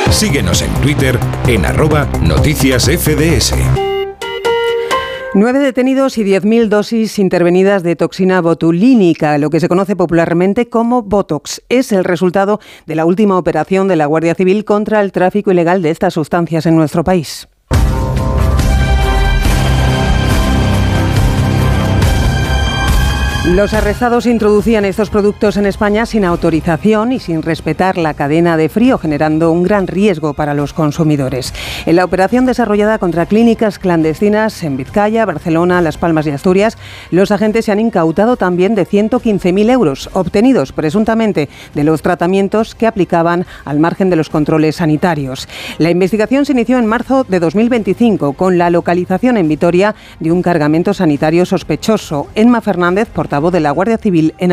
Síguenos en Twitter en @noticiasfds. 9 detenidos y 10.000 dosis intervenidas de toxina botulínica, lo que se conoce popularmente como Botox. Es el resultado de la última operación de la Guardia Civil contra el tráfico ilegal de estas sustancias en nuestro país. Los arrestados introducían estos productos en España sin autorización y sin respetar la cadena de frío, generando un gran riesgo para los consumidores. En la operación desarrollada contra clínicas clandestinas en Vizcaya, Barcelona, Las Palmas y Asturias, los agentes se han incautado también de 115.000 euros, obtenidos presuntamente de los tratamientos que aplicaban al margen de los controles sanitarios. La investigación se inició en marzo de 2025 con la localización en Vitoria de un cargamento sanitario sospechoso. Emma Fernández, portavoz de la Guardia Civil en